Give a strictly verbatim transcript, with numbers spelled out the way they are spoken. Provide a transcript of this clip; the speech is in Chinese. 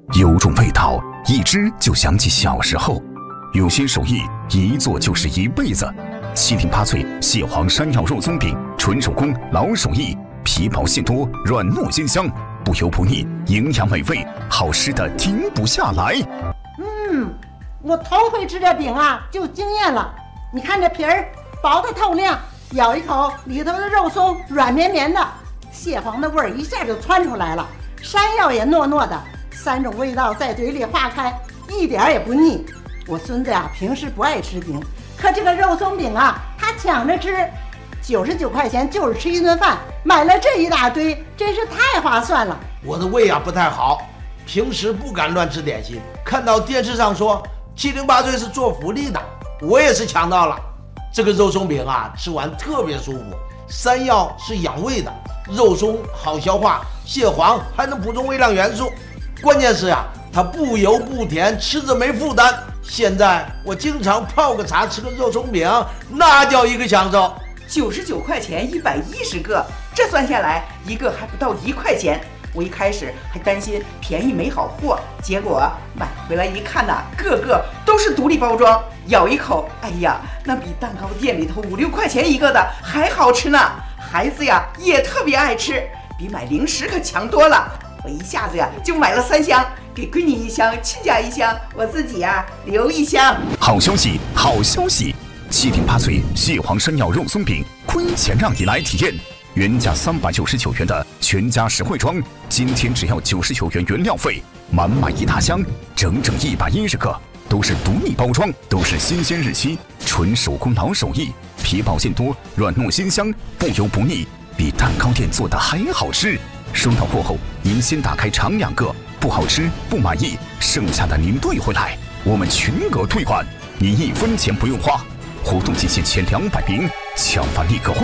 有种味道，一吃就想起小时候。有些手艺一做就是一辈子。七零八脆蟹黄山药肉松饼，纯手工老手艺，皮薄馅多，软糯鲜香，不油不腻，营养美味，好吃的停不下来。 嗯，我头回吃这饼啊，就惊艳了。你看这皮儿薄的透亮，咬一口里头的肉松软绵绵的，蟹黄的味儿一下就窜出来了，山药也糯糯的，三种味道在嘴里化开，一点也不腻。我孙子呀，平时不爱吃饼，可这个肉松饼啊，他抢着吃，九十九块钱就是吃一顿饭，买了这一大堆，真是太划算了。 我的胃啊不太好，平时不敢乱吃点心，看到电视上说七零八脆是做福利的，我也是抢到了。这个肉松饼啊，吃完特别舒服，山药是养胃的，肉松好消化，蟹黄还能补充微量元素，关键是啊，它不油不甜，吃着没负担。现在我经常泡个茶，吃个肉松饼，那叫一个享受。 九十九块钱一百一十个，这算下来一个还不到一块钱。我一开始还担心便宜没好货，结果买回来一看呐，个个都是独立包装，咬一口，哎呀，那比蛋糕店里头五六块钱一个的还好吃呢。孩子呀也特别爱吃，比买零食可强多了。我一下子呀就买了三箱，给闺女一箱，亲家一箱，我自己呀留一箱。 好消息，好消息！七零八脆蟹黄山药肉松饼，亏钱让你来体验。原价三百九十九元的全家实惠装，今天只要九十九元原料费，满满一大箱，整整一百一十个，都是独立包装，都是新鲜日期，纯手工老手艺，皮薄馅多，软糯鲜香，不油不腻，比蛋糕店做的还好吃。收到货后，您先打开尝两个，不好吃不满意，剩下的您退回来，我们全额退款，你一分钱不用花。活动期限前两百名，抢翻立刻货。